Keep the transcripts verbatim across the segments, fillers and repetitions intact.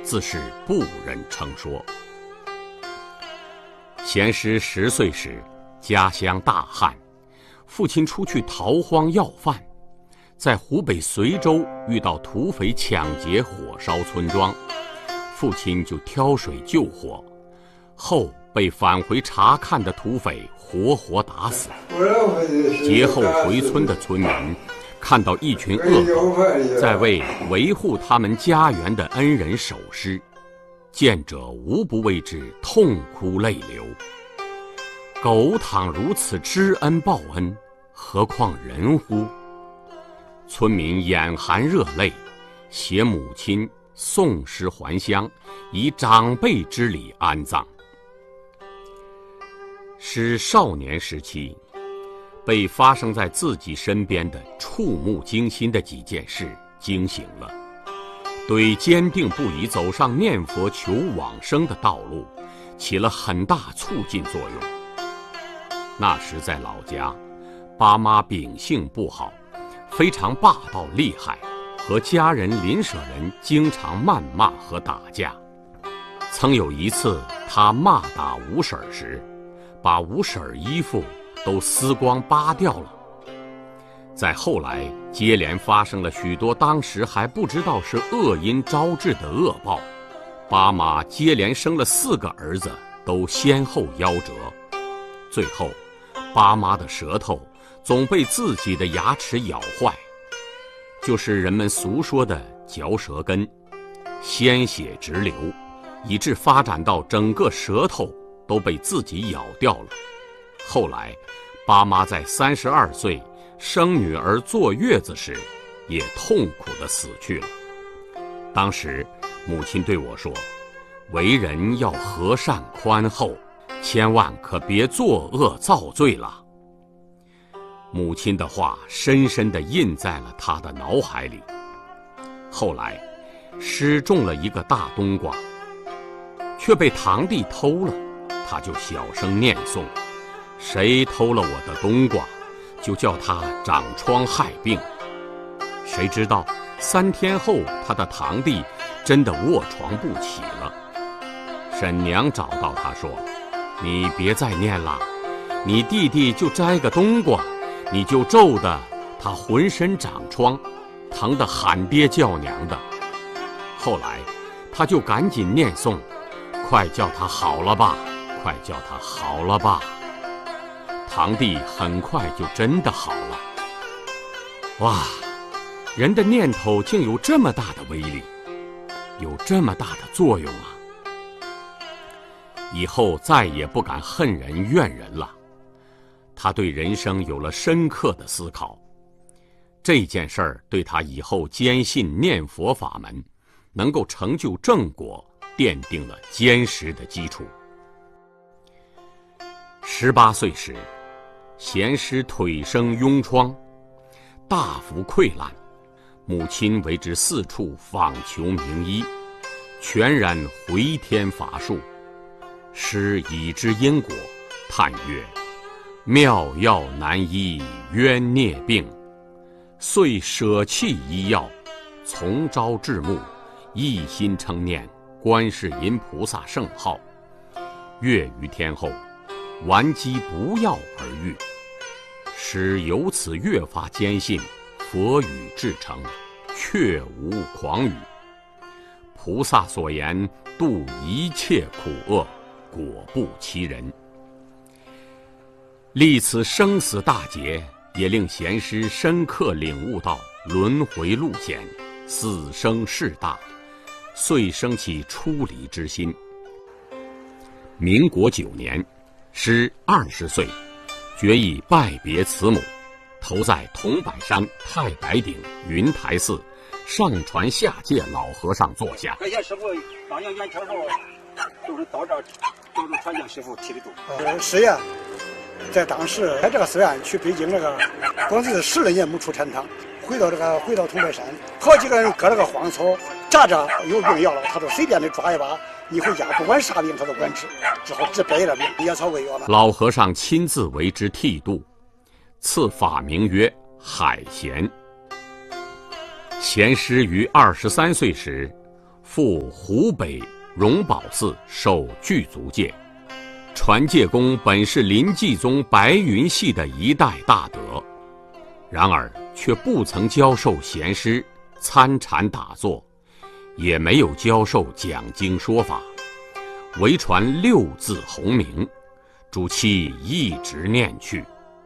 自是不忍称说。贤师十岁时，家乡大旱，父亲出去逃荒要饭，在湖北随州遇到土匪抢劫火烧村庄，父亲就挑水救火，后被返回查看的土匪活活打死。劫后回村的村民看到一群恶狗在为维护他们家园的恩人守尸，见者无不为之痛哭泪流。狗倘如此知恩报恩，何况人乎？村民眼含热泪，携母亲送尸还乡，以长辈之礼安葬。使少年时期被发生在自己身边的触目惊心的几件事惊醒了，对坚定不移走上念佛求往生的道路起了很大促进作用。那时在老家，爸妈秉性不好，非常霸道厉害，和家人邻舍人经常谩骂和打架。曾有一次他骂打吴婶时，把吴婶衣服都撕光扒掉了。在后来接连发生了许多当时还不知道是恶因招致的恶报，爸妈接连生了四个儿子都先后夭折，最后爸妈的舌头总被自己的牙齿咬坏，就是人们俗说的嚼舌根，鲜血直流，以致发展到整个舌头都被自己咬掉了。后来爸妈在三十二岁生女儿坐月子时，也痛苦地死去了。当时母亲对我说，为人要和善宽厚，千万可别作恶造罪了。母亲的话深深地印在了他的脑海里。后来失种了一个大冬瓜，却被堂弟偷了，他就小声念诵，谁偷了我的冬瓜，就叫他长疮害病。谁知道三天后他的堂弟真的卧床不起了。婶娘找到他说，你别再念了，你弟弟就摘个冬瓜，你就咒得他浑身长疮，疼得喊爹叫娘的。后来他就赶紧念诵，快叫他好了吧，快叫他好了吧。堂弟很快就真的好了。哇，人的念头竟有这么大的威力，有这么大的作用啊！以后再也不敢恨人怨人了。他对人生有了深刻的思考，这件事儿对他以后坚信念佛法门能够成就正果奠定了坚实的基础。十八岁时，贤师腿生痈疮，大幅溃烂，母亲为之四处访求名医，全然回天乏术。师已知因果，叹曰，妙药难医冤孽病，遂舍弃医药，从朝至暮，一心称念观世音菩萨圣号。月余天后，顽疾不药而愈。师由此越发坚信佛语至诚，确无诳语。菩萨所言度一切苦厄，果不其人。历此生死大劫，也令贤师深刻领悟到轮回路险，死生事大，遂生起出离之心。民国九年，师二十岁，决意拜别慈母，投在桐柏山太白顶云台寺，上传下界老和尚坐下。感谢师父当年元朝时候，就是到这儿，就是传向师父提的度。 呃，是呀，在当时开这个寺院去北京那个，光是十来年没出天堂，回到这个回到桐柏山，好几个人割了个荒草，扎着有病要了，他都随便的抓一把。你回家不管啥病他都管治，只好治别的病，野草为药了。 老和尚亲自为之剃度，赐法名曰海贤。贤师于二十三岁时， 赴湖北荣宝寺受具足戒。传戒公本是临济宗白云系的一代大德，然而却不曾教授贤师参禅打坐，也没有教授讲经说法，唯传六字洪名，主其一直念去。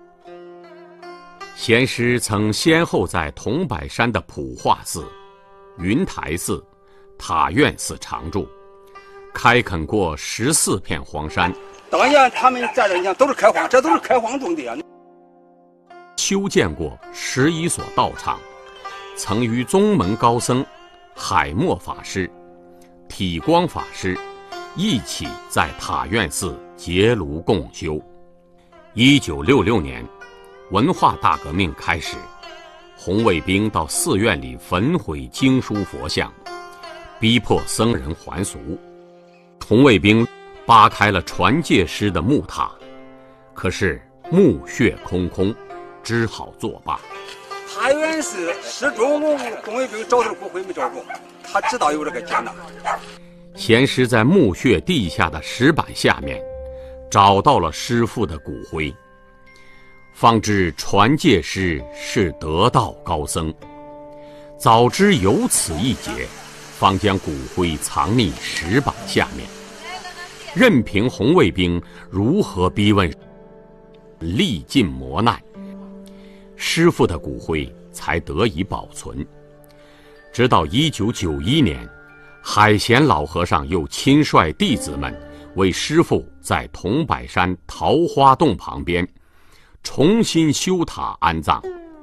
贤师曾先后在桐柏山的普化寺、云台寺、塔院寺常住，开垦过十四片荒山。 当年他们在这，你看都是开荒，这都是开荒种地啊。 修建过十一所道场，曾与宗门高僧海默法师、体光法师一起在塔院寺结庐共修。一九六六年，文化大革命开始，红卫兵到寺院里焚毁经书佛像，逼迫僧人还俗。红卫兵扒开了传戒师的木塔，可是墓穴空空，只好作罢。 塔院寺始终红卫兵找他骨灰没找着，他知道有这个劫难。 贤师在墓穴地下的石板下面找到了师父的骨灰，方知传戒师是得道高僧。早知有此一劫，方将骨灰藏匿石板下面，任凭红卫兵如何逼问，历尽磨难，师父的骨灰才得以保存。直到一九九一年，海贤老和尚又亲率弟子们为师父在桐柏山桃花洞旁边重新修塔安葬。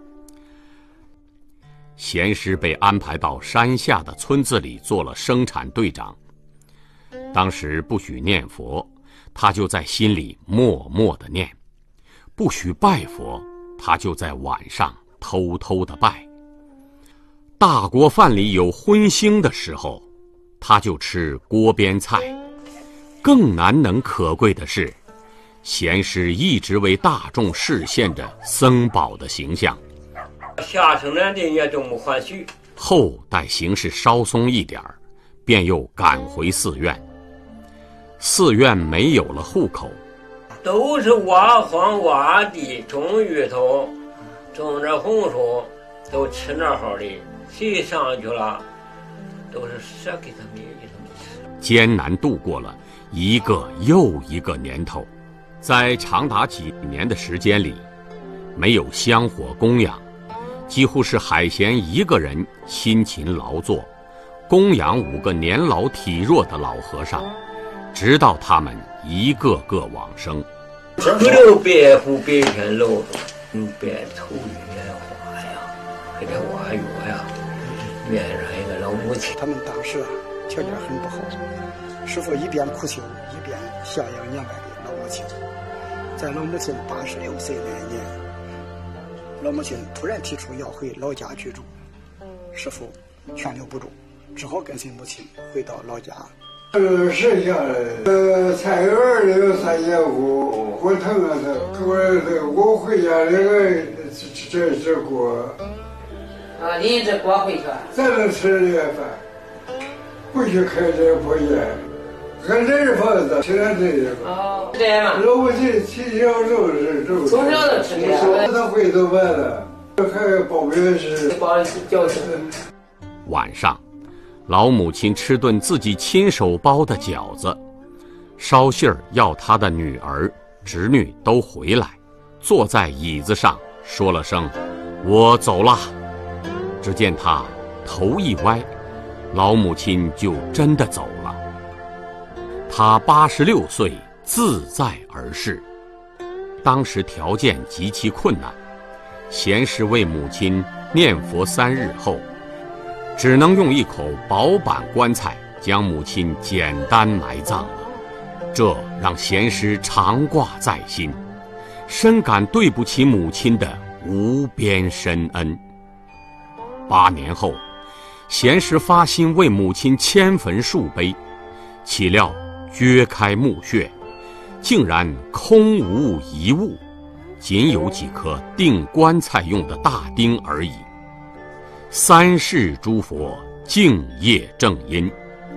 贤师被安排到山下的村子里做了生产队长。当时不许念佛，他就在心里默默地念；不许拜佛，他就在晚上偷偷地拜。大锅饭里有荤腥的时候，他就吃锅边菜。更难能可贵的是，贤师一直为大众示现着僧宝的形象。 下城南的也都没还许， 后待形势稍松一点儿，便又赶回寺院。寺院没有了户口， 都是挖荒挖地，种芋头，种着红薯，都吃那好的，谁上去了，都是舍给他们给他们吃。 艰难度过了一个又一个年头，在长达几年的时间里，没有香火供养，几乎是海贤一个人辛勤劳作，供养五个年老体弱的老和尚，直到他们一个个往生。 不留白虎白天露着，嗯，白头月花呀，还得挖药呀，面上一个老母亲。 他们当时啊，条件很不好，师父一边苦修，一边孝养年迈的老母亲。在老母亲八十六岁那年，老母亲突然提出要回老家居住，师父劝留不住，只好跟随母亲回到老家。 呃，剩下的呃菜园里有三节锅，火腾啊的，我这我回家这个这这这锅。 啊，拎着锅回去。 咱能吃这个饭，不许开这破烟，俺这是房子，现在这个。 哦，这样嘛。 老母亲从小就是就从小就吃这个。 他回头完了，还包面是。 包饺子。 晚上，老母亲吃顿自己亲手包的饺子，捎信儿要她的女儿、侄女都回来，坐在椅子上说了声“我走了”。只见她头一歪，老母亲就真的走了。她八十六岁，自在而逝。当时条件极其困难，贤师为母亲念佛三日后，只能用一口薄板棺材将母亲简单埋葬了。这让贤师常挂在心，深感对不起母亲的无边深恩。八年后，贤师发心为母亲迁坟树碑，岂料掘开墓穴，竟然空无一物，仅有几颗钉棺材用的大钉而已。三世诸佛敬业正因。